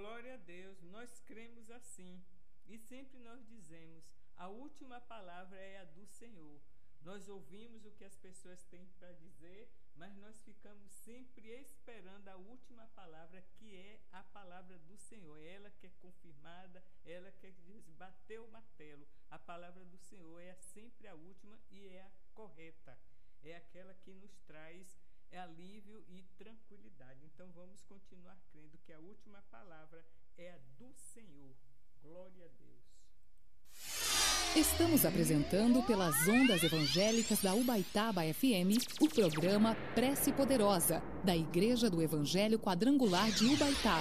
Glória a Deus, nós cremos assim. E sempre nós dizemos, a última palavra é a do Senhor. Nós ouvimos o que as pessoas têm para dizer, mas nós ficamos sempre esperando a última palavra, que é a palavra do Senhor. É ela que é confirmada, ela que diz, bateu o martelo. A palavra do Senhor é sempre a última e é a correta. É aquela que nos traz alívio e tranquilidade. Então vamos continuar crendo que a última palavra é a do Senhor. Glória a Deus. Estamos apresentando pelas ondas evangélicas da Ubaitaba FM o programa Prece Poderosa, da Igreja do Evangelho Quadrangular de Ubaitaba.